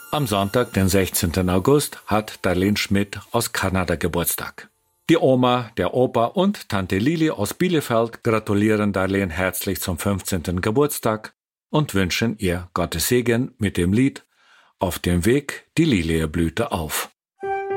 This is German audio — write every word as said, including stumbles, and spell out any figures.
Am Sonntag, den sechzehnten August, hat Darlene Schmidt aus Kanada Geburtstag. Die Oma, der Opa und Tante Lili aus Bielefeld gratulieren Darlene herzlich zum fünfzehnten Geburtstag und wünschen ihr Gottes Segen mit dem Lied »Auf dem Weg die Lilieblüte auf«.